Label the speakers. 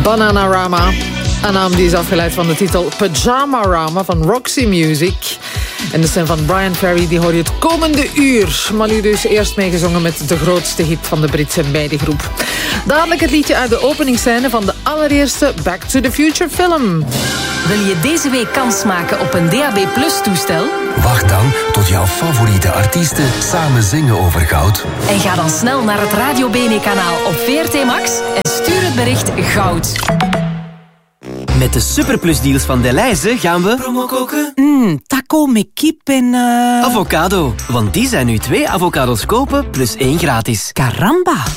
Speaker 1: Bananarama. Een naam die is afgeleid van de titel Pyjamarama van Roxy Music. En de stem van Brian Ferry die hoor je het komende uur. Maar nu dus eerst meegezongen met de grootste hit van de Britse meidengroep. Dadelijk het liedje uit de openingsscène van de allereerste Back to the Future film.
Speaker 2: Wil je deze week kans maken op een DAB+ toestel?
Speaker 3: Wacht dan tot jouw favoriete artiesten samen zingen over goud.
Speaker 2: En ga dan snel naar het Radio Bene-kanaal op VRT Max en stuur het bericht goud.
Speaker 4: Met de Superplus-deals van Delhaize gaan we...
Speaker 5: Promo koken?
Speaker 4: Taco met kip en... Avocado. Want die zijn nu 2 avocados kopen plus 1 gratis.
Speaker 5: Caramba.